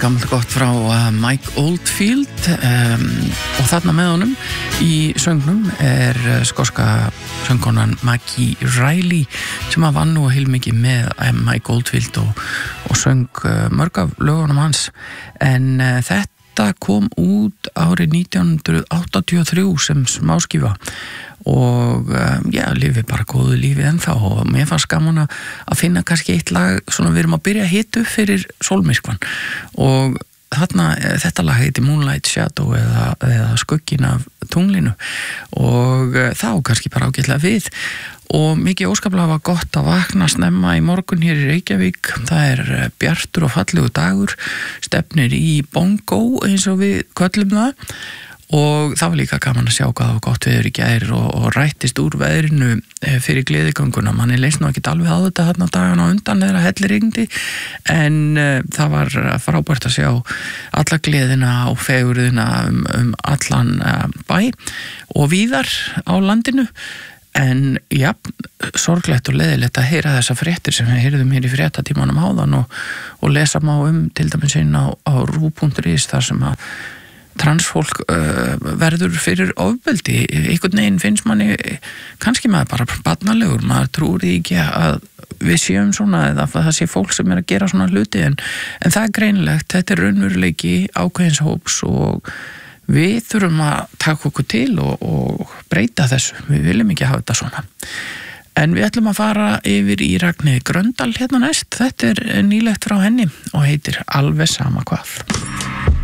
Gammalt gott frá Mike Oldfield og þarna með honum í söngnum skoska söngkonan Maggie Riley sem vann nú heilmikið með Mike Oldfield og söng mörg af lögunum hans en þetta kom út árið 1983 sem smáskífa og lifi bara góðu lífi ennþá og mér fannst gaman að finna kannski eitt lag svona við erum að byrja að hita upp fyrir sólmyrkvann og þarna þetta lag heitir Moonlight Shadow eða skugginn af tunglinu og þá kannski bara ágætlega við og mikið óskaplega var gott að vakna snemma í morgun hér í Reykjavík það bjartur og fallegu dagur stefnir í bongo eins og við köllum það og það var líka gaman að sjá hvað það var gott veður í gær og rættist úr veðrinu fyrir gleðigönguna manni leist nú ekki alveg á þetta þarna dagana á undan eða hellirigndi en það var frábært að sjá alla gleðina og fegurðina allan bæ og víðar á landinu en sorglegt og leiðilegt að heyra þessa fréttir sem við heyrðum hér í fréttatímanum áðan og lesa má til dæmis inn á ru.is þar sem að transfólk verður fyrir ofbeldi einhvern veginn finnst manni kannski maður bara barnalegur maður trúir því ekki að við séum svona eða það sé fólk sem að gera svona hluti en það greinilegt þetta raunveruleiki ákveðins hóps og við þurfum að taka okkur til og breyta þessu við viljum ekki hafa þetta svona en við ætlum að fara yfir í Ragnheiði Gröndal hérna næst þetta nýlegt frá henni og heitir Alveg sama hvað